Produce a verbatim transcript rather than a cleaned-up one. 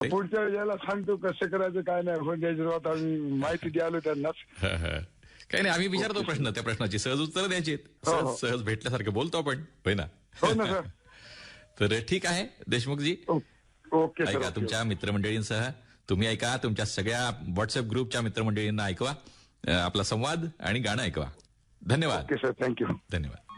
पुढच्या वेळेला सांगतो कसं करायचं काय नाही फोन द्यायचं आम्ही माहिती द्यालो त्यांनाच. काही नाही, आम्ही विचारतो प्रश्न, त्या प्रश्नाची सहज उत्तर द्यायची, सहज सहज भेटल्यासारखं बोलतो आपण, होय ना. हो ना सर. तर ठीक आहे देशमुखजी. ओके ऐका तुमच्या मित्रमंडळींसह तुम्ही ऐका, तुमच्या सगळ्या व्हॉट्सअप ग्रुपच्या मित्रमंडळींना ऐकवा आपला संवाद आणि गाणं ऐकवा. धन्यवाद. Okay sir, thank you. धन्यवाद.